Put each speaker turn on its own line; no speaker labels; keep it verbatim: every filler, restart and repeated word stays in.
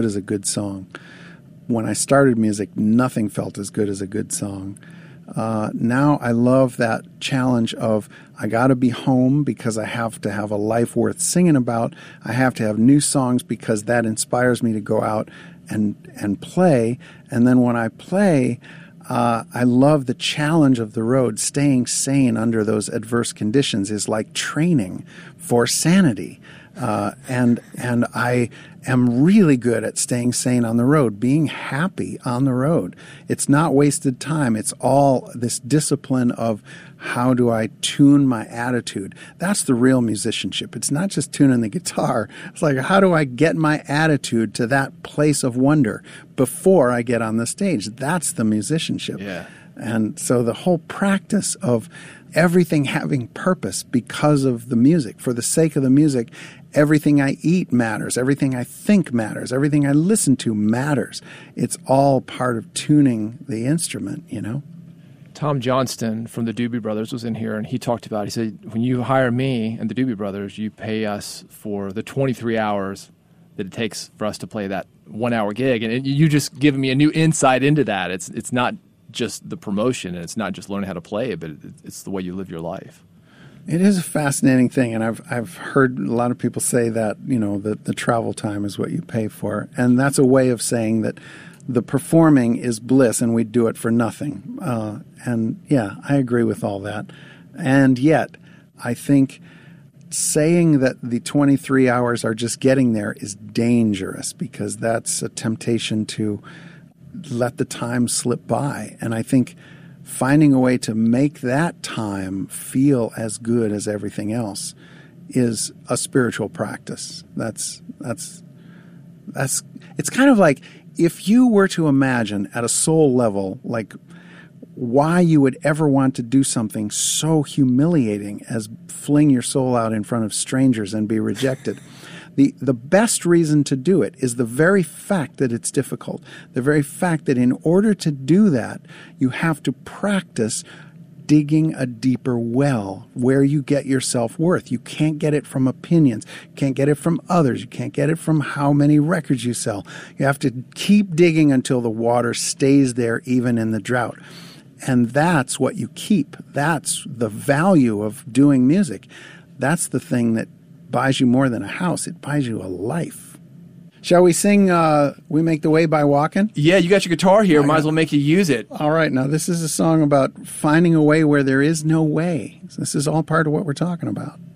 as a good song. When I started music, nothing felt as good as a good song. Uh, now I love that challenge of I got to be home because I have to have a life worth singing about. I have to have new songs because that inspires me to go out and and play. And then when I play, uh, I love the challenge of the road. Staying sane under those adverse conditions is like training for sanity. Uh, and and I am really good at staying sane on the road, being happy on the road. It's not wasted time. It's all this discipline of how do I tune my attitude. That's the real musicianship. It's not just tuning the guitar. It's like, how do I get my attitude to that place of wonder before I get on the stage? That's the musicianship.
Yeah.
And so the whole practice of everything having purpose because of the music, for the sake of the music, everything I eat matters, everything I think matters, everything I listen to matters. It's all part of tuning the instrument, you know?
Tom Johnston from the Doobie Brothers was in here, and he talked about, he said, when you hire me and the Doobie Brothers, you pay us for the twenty-three hours that it takes for us to play that one-hour gig. And you just given me a new insight into that. It's it's not just the promotion, and it's not just learning how to play it, but it's the way you live your life.
It is a fascinating thing, and I've I've heard a lot of people say that, you know, that the travel time is what you pay for, and that's a way of saying that the performing is bliss, and we do it for nothing. Uh, and yeah, I agree with all that. And yet, I think saying that the twenty-three hours are just getting there is dangerous, because that's a temptation to let the time slip by. And I think finding a way to make that time feel as good as everything else is a spiritual practice. That's that's that's it's kind of like if you were to imagine at a soul level, like why you would ever want to do something so humiliating as fling your soul out in front of strangers and be rejected. The the best reason to do it is the very fact that it's difficult. The very fact that in order to do that, you have to practice digging a deeper well where you get your self-worth. You can't get it from opinions. You can't get it from others. You can't get it from how many records you sell. You have to keep digging until the water stays there even in the drought. And that's what you keep. That's the value of doing music. That's the thing that buys you more than a house. It buys you a life. Shall we sing uh, We Make the Way by Walking?
Yeah, you got your guitar here. Might as well make you use it.
All right. Now, this is a song about finding a way where there is no way. This is all part of what we're talking about.